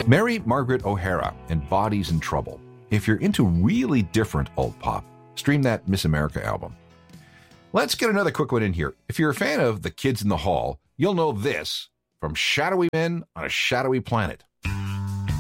Mary Margaret O'Hara and Bodies in Trouble. If you're into really different alt pop, stream that Miss America album. Let's get another quick one in here. If you're a fan of The Kids in the Hall, you'll know this from Shadowy Men on a Shadowy Planet.